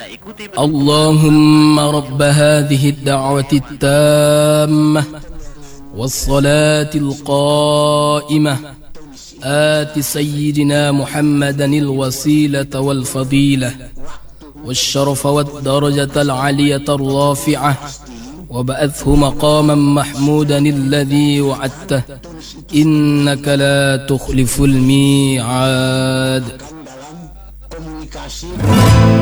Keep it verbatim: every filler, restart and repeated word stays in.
اللهم رب هذه الدعوة التامة والصلاة القائمة آت سيدنا محمدا الوسيلة والفضيلة والشرف والدرجة العلية الرافعة وبعثه مقاما محمودا الذي وعدته إنك لا تخلف الميعاد.